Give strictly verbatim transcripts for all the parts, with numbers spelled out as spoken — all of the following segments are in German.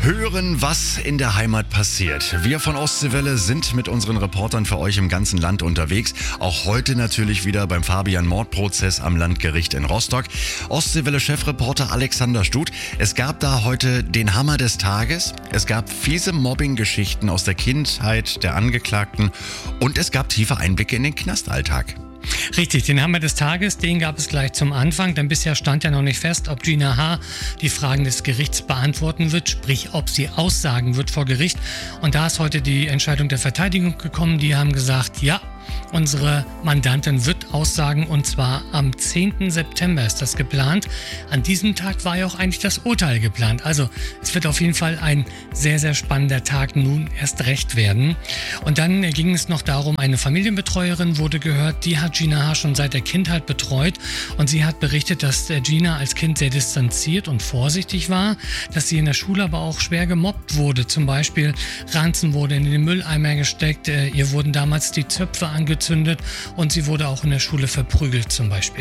Hören, was in der Heimat passiert. Wir von Ostseewelle sind mit unseren Reportern für euch im ganzen Land unterwegs. Auch heute natürlich wieder beim Fabian-Mordprozess am Landgericht in Rostock. Ostseewelle-Chefreporter Alexander Stut. Es gab da heute den Hammer des Tages. Es gab fiese Mobbing-Geschichten aus der Kindheit der Angeklagten. Und es gab tiefe Einblicke in den Knastalltag. Richtig, den Hammer des Tages, den gab es gleich zum Anfang, denn bisher stand ja noch nicht fest, ob Gina H. die Fragen des Gerichts beantworten wird, sprich, ob sie aussagen wird vor Gericht. Und da ist heute die Entscheidung der Verteidigung gekommen, die haben gesagt, ja, unsere Mandantin wird aussagen, und zwar am zehnten September ist das geplant. An diesem Tag war ja auch eigentlich das Urteil geplant. Also es wird auf jeden Fall ein sehr, sehr spannender Tag nun erst recht werden. Und dann ging es noch darum, eine Familienbetreuerin wurde gehört, die hat Gina H. schon seit der Kindheit betreut, und sie hat berichtet, dass Gina als Kind sehr distanziert und vorsichtig war, dass sie in der Schule aber auch schwer gemobbt wurde. Zum Beispiel Ranzen wurde in den Mülleimer gesteckt, ihr wurden damals die Zöpfe angezündet und sie wurde auch in der Schule verprügelt zum Beispiel.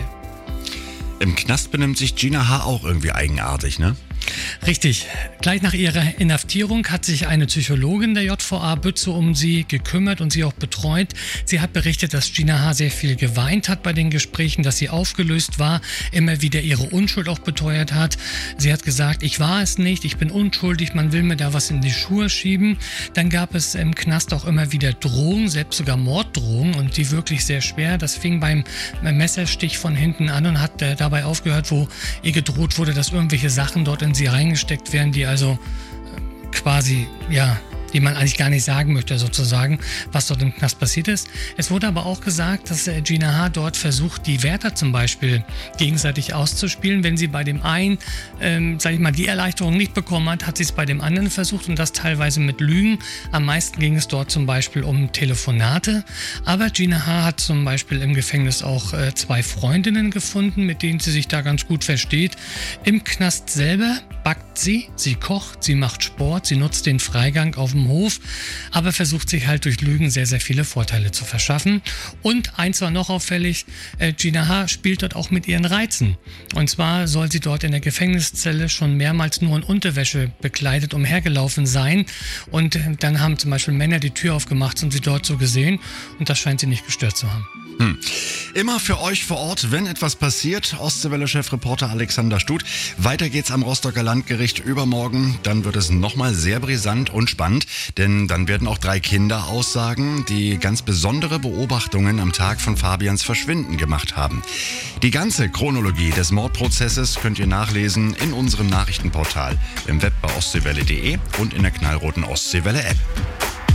Im Knast benimmt sich Gina H. auch irgendwie eigenartig, ne? Richtig. Gleich nach ihrer Inhaftierung hat sich eine Psychologin der J V A Bützow um sie gekümmert und sie auch betreut. Sie hat berichtet, dass Gina H. sehr viel geweint hat bei den Gesprächen, dass sie aufgelöst war, immer wieder ihre Unschuld auch beteuert hat. Sie hat gesagt, ich war es nicht, ich bin unschuldig, man will mir da was in die Schuhe schieben. Dann gab es im Knast auch immer wieder Drohungen, selbst sogar Morddrohungen, und die wirklich sehr schwer. Das fing beim Messerstich von hinten an und hat äh, dabei aufgehört, wo ihr gedroht wurde, dass irgendwelche Sachen dort in sie reingesteckt werden, die also quasi, ja, die man eigentlich gar nicht sagen möchte sozusagen, was dort im Knast passiert ist. Es wurde aber auch gesagt, dass Gina H. dort versucht, die Wärter zum Beispiel gegenseitig auszuspielen. Wenn sie bei dem einen, ähm, sag ich mal, die Erleichterung nicht bekommen hat, hat sie es bei dem anderen versucht, und das teilweise mit Lügen. Am meisten ging es dort zum Beispiel um Telefonate. Aber Gina H. hat zum Beispiel im Gefängnis auch äh, zwei Freundinnen gefunden, mit denen sie sich da ganz gut versteht. Im Knast selber backt sie, sie kocht, sie macht Sport, sie nutzt den Freigang auf dem Hof, aber versucht sich halt durch Lügen sehr, sehr viele Vorteile zu verschaffen. Und eins war noch auffällig, äh, Gina H. spielt dort auch mit ihren Reizen. Und zwar soll sie dort in der Gefängniszelle schon mehrmals nur in Unterwäsche bekleidet umhergelaufen sein. Und äh, dann haben zum Beispiel Männer die Tür aufgemacht und sie dort so gesehen, und das scheint sie nicht gestört zu haben. Hm. Immer für euch vor Ort, wenn etwas passiert. Ostseewelle-Chefreporter Alexander Stut. Weiter geht's am Rostocker Landgericht übermorgen. Dann wird es nochmal sehr brisant und spannend, denn dann werden auch drei Kinder aussagen, die ganz besondere Beobachtungen am Tag von Fabians Verschwinden gemacht haben. Die ganze Chronologie des Mordprozesses könnt ihr nachlesen in unserem Nachrichtenportal, im Web bei ostseewelle punkt de und in der knallroten Ostseewelle-App.